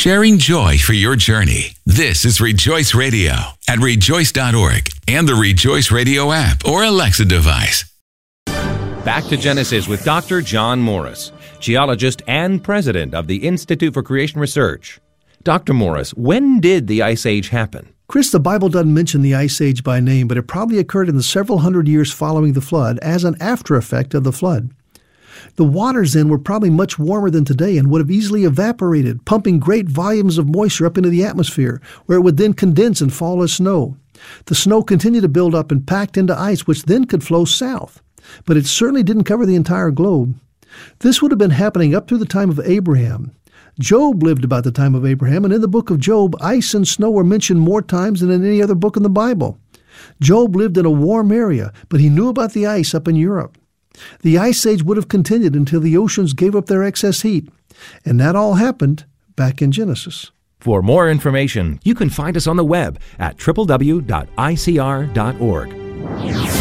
sharing joy for your journey. This is Rejoice Radio at rejoice.org and the Rejoice Radio app or Alexa device. Back to Genesis with Dr. John Morris, geologist and president of the Institute for Creation Research. Dr. Morris, when did the Ice Age happen? Chris, the Bible doesn't mention the Ice Age by name, but it probably occurred in the several hundred years following the flood as an after effect of the flood. The waters then were probably much warmer than today and would have easily evaporated, pumping great volumes of moisture up into the atmosphere, where it would then condense and fall as snow. The snow continued to build up and packed into ice, which then could flow south. But it certainly didn't cover the entire globe. This would have been happening up through the time of Abraham. Job lived about the time of Abraham, and in the book of Job, ice and snow were mentioned more times than in any other book in the Bible. Job lived in a warm area, but he knew about the ice up in Europe. The Ice Age would have continued until the oceans gave up their excess heat, and that all happened back in Genesis. For more information, you can find us on the web at www.icr.org.